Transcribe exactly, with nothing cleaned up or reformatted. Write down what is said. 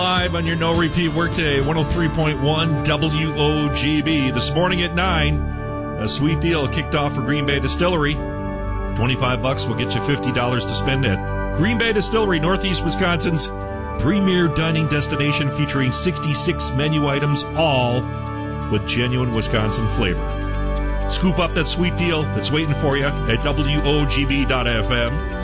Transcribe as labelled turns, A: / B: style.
A: Live on your no repeat workday, one oh three point one W O G B. This morning at nine, a sweet deal kicked off for Green Bay Distillery. twenty-five bucks will get you fifty dollars to spend at Green Bay Distillery, Northeast Wisconsin's premier dining destination featuring sixty-six menu items, all with genuine Wisconsin flavor. Scoop up that sweet deal that's waiting for you at W O G B dot F M.